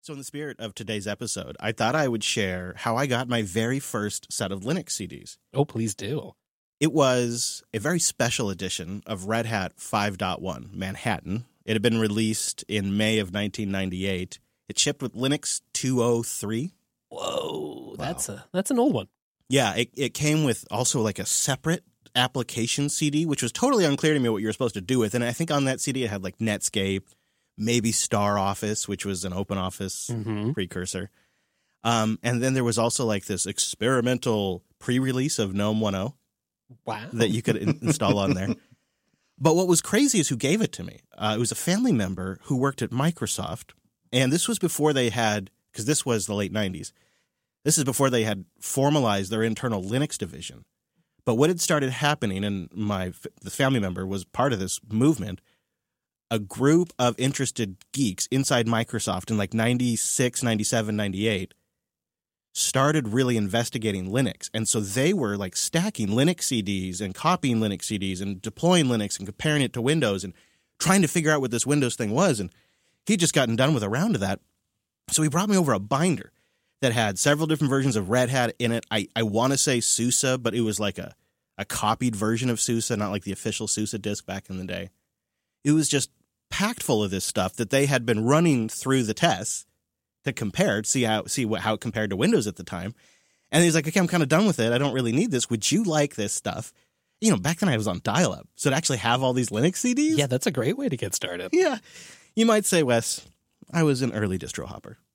So in the spirit of today's episode, I thought I would share how I got my very first set of Linux CDs. Oh, please do. It was a very special edition of Red Hat 5.1 Manhattan. It had been released in May of 1998. It shipped with Linux 2.03. Whoa, that's an old one. Yeah, it came with also like a separate application CD, which was totally unclear to me what you were supposed to do with. And I think on that CD it had like Netscape, maybe Star Office, which was an open office precursor. And then there was also like this experimental pre-release of GNOME 1.0 that you could install on there. But what was crazy is who gave it to me. It was a family member who worked at Microsoft. And this was before they had, because this was the late 90s, this is before they had formalized their internal Linux division. But what had started happening, and the family member was part of this movement, a group of interested geeks inside Microsoft in like 96, 97, 98 started really investigating Linux. And so they were like stacking Linux CDs and copying Linux CDs and deploying Linux and comparing it to Windows and trying to figure out what this Windows thing was. And he'd just gotten done with a round of that. So he brought me over a binder that had several different versions of Red Hat in it. I want to say SUSE, but it was like a copied version of SUSE, not like the official SUSE disk back in the day. It was just packed full of this stuff that they had been running through the tests to compare, see how it compared to Windows at the time. And he's like, okay, I'm kind of done with it. I don't really need this. Would you like this stuff? You know, back then I was on dial-up. So to actually have all these Linux CDs? Yeah, that's a great way to get started. Yeah. You might say, Wes, I was an early distro hopper.